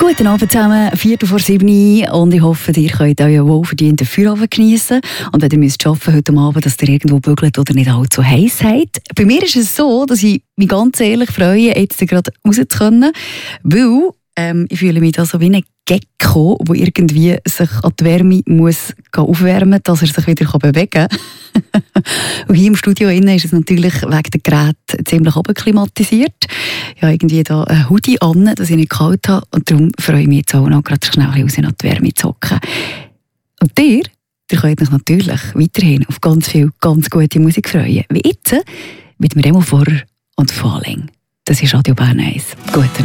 Guten Abend zusammen, 6:45 und ich hoffe, ihr könnt euren wohlverdienten Feierabend geniessen. Und wenn ihr müsst arbeiten heute Abend, dass ihr irgendwo bügelt oder nicht allzu heiß habt. Bei mir ist es so, dass ich mich ganz ehrlich freue, jetzt gerade raus zu können, weil ich fühle mich da so wie ein Gecko, der irgendwie sich an die Wärme muss aufwärmen muss, dass er sich wieder bewegen kann. Und hier im Studio innen ist es natürlich wegen der Geräte ziemlich abklimatisiert. Ich habe irgendwie da einen Hoodie an, dass ich nicht kalt habe. Und darum freue ich mich jetzt auch noch, gerade schnell raus an die Wärme zu hocken. Und ihr könnt euch natürlich weiterhin auf ganz viel, ganz gute Musik freuen. Wie jetzt mit Remo Forrer und Falling. Das ist Radio Bern 1. Guten Abend.